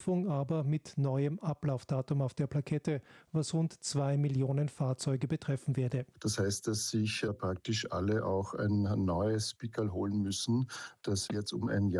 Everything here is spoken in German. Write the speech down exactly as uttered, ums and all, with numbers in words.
aber mit neuem Ablaufdatum auf der Plakette, was rund zwei Millionen Fahrzeuge betreffen werde. Das heißt, dass sich praktisch alle auch ein neues Pickerl holen müssen, das jetzt um ein Jahr